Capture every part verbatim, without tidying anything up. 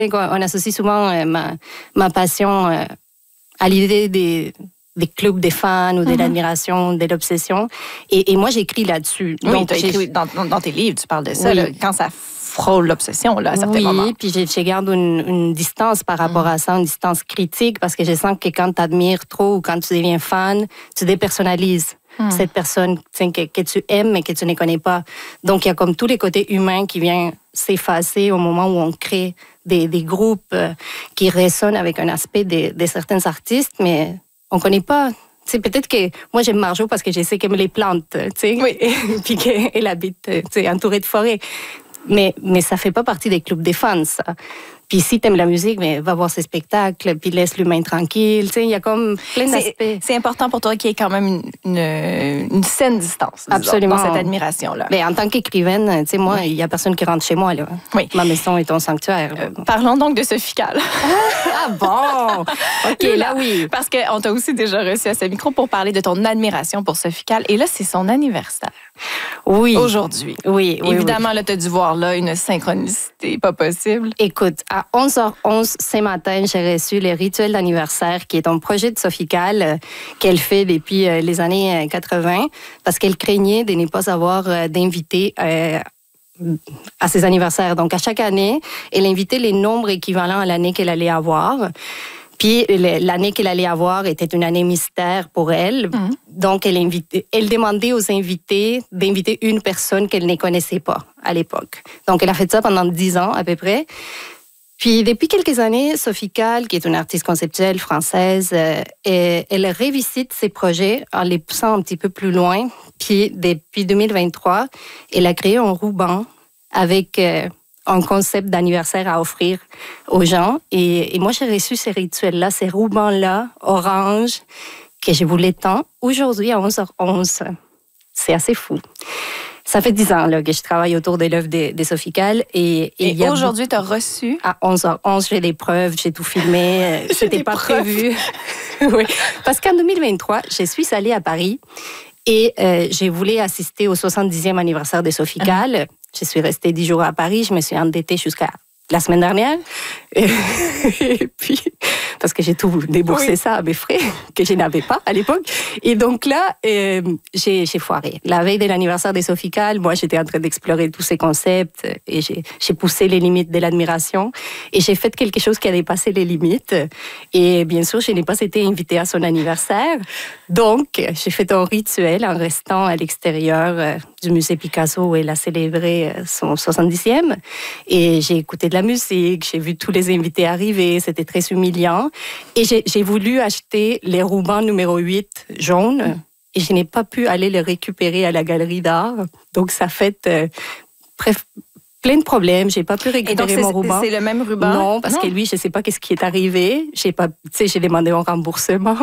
On associe souvent euh, ma, ma passion euh, à l'idée des, des clubs des fans ou de mm-hmm. l'admiration, de l'obsession. Et, et moi, j'écris là-dessus. Oui, donc, j'ai... écrit dans, dans tes livres, tu parles de ça, oui. là, quand ça frôle l'obsession, là, à certains oui, moments. Oui, puis je, je garde une, une distance par rapport mm. à ça, une distance critique, parce que je sens que quand tu admires trop ou quand tu deviens fan, tu dépersonnalises. Hmm. Cette personne que, que tu aimes mais que tu ne connais pas. Donc, il y a comme tous les côtés humains qui viennent s'effacer au moment où on crée des, des groupes euh, qui résonnent avec un aspect de, de certains artistes, mais on ne connaît pas. T'sais, peut-être que moi, j'aime Marjo parce que je sais qu'elle me les plante, oui. puis qu'elle habite entourée de forêts. Mais, mais ça ne fait pas partie des clubs des fans, ça. Puis si t'aimes la musique, mais va voir ses spectacles, puis laisse l'humain tranquille. Tu sais, il y a comme plein d'aspects. C'est, c'est important pour toi qu'il y ait quand même une, une, une saine distance, disons, absolument, dans cette admiration-là. Mais en tant qu'écrivaine, tu sais, moi, il y a personne qui rentre chez moi, là. Oui. Ma maison est ton sanctuaire. Euh, parlons donc de Sophie Calle. Ah bon? OK, là, oui. Parce qu'on t'a aussi déjà reçu à ce micro pour parler de ton admiration pour Sophie Calle. Et là, c'est son anniversaire. Oui. Aujourd'hui. Oui, oui. Évidemment, oui. là, t'as dû voir là une synchronicité pas possible. Écoute, à onze heures onze ce matin, j'ai reçu le rituel d'anniversaire, qui est un projet de Sophie Calle euh, qu'elle fait depuis euh, les années quatre-vingt, parce qu'elle craignait de ne pas avoir euh, d'invités euh, à ses anniversaires. Donc, à chaque année, elle invitait les nombres équivalents à l'année qu'elle allait avoir. Puis l'année qu'elle allait avoir était une année mystère pour elle. Mmh. Donc, elle, invitait, elle demandait aux invités d'inviter une personne qu'elle ne connaissait pas à l'époque. Donc, elle a fait ça pendant dix ans à peu près. Puis, depuis quelques années, Sophie Calle, qui est une artiste conceptuelle française, euh, elle revisite ses projets en les poussant un petit peu plus loin. Puis, depuis deux mille vingt-trois, elle a créé un ruban avec euh, un concept d'anniversaire à offrir aux gens. Et, et moi, j'ai reçu ces rituels-là, ces rubans-là, orange, que je voulais tant. Aujourd'hui, à onze heures onze, c'est assez fou. Ça fait dix ans là, que je travaille autour de l'œuvre de, de Sophie Calle. Et, et, et aujourd'hui, tu as reçu? À onze heures onze, j'ai des preuves, j'ai tout filmé. C'était pas preuves. Prévu. Oui. Parce qu'en deux mille vingt-trois, je suis allée à Paris et euh, j'ai voulu assister au soixante-dixième anniversaire de Sophie Calle. Ah. Je suis restée dix jours à Paris. Je me suis endettée jusqu'à la semaine dernière. Et, et puis, parce que j'ai tout déboursé oui. ça à mes frais, que je n'avais pas à l'époque. Et donc là, euh, j'ai, j'ai foiré. La veille de l'anniversaire de Sophie Calle, moi, j'étais en train d'explorer tous ces concepts et j'ai, j'ai poussé les limites de l'admiration. Et j'ai fait quelque chose qui a dépassé les limites. Et bien sûr, je n'ai pas été invitée à son anniversaire. Donc, j'ai fait un rituel en restant à l'extérieur euh, du musée Picasso où elle a célébré son soixante-dixième. Et j'ai écouté de la musique, j'ai vu tous les invités arriver, c'était très humiliant. Et j'ai, j'ai voulu acheter les rubans numéro huit jaunes et je n'ai pas pu aller les récupérer à la galerie d'art. Donc, ça fait euh, bref, plein de problèmes. J'ai pas pu récupérer mon ruban. C'est le même ruban? Non, parce non. que lui, je sais pas qu'est-ce qui est arrivé. J'ai pas, tu sais, j'ai demandé un remboursement.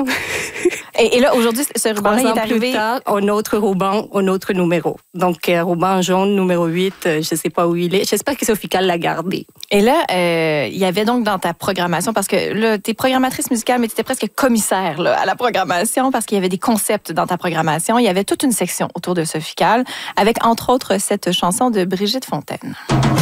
Et, et là, aujourd'hui, ce ruban-là est arrivé... plus tard, un autre ruban, un autre numéro. Donc, euh, ruban jaune numéro huit, euh, je sais pas où il est. J'espère que Sophie Calle l'a gardé. Et là, euh, il y avait donc dans ta programmation, parce que là, tu es programmatrice musicale, mais tu étais presque commissaire là, à la programmation, parce qu'il y avait des concepts dans ta programmation. Il y avait toute une section autour de Sophie Calle, avec entre autres cette chanson de Brigitte Fontaine.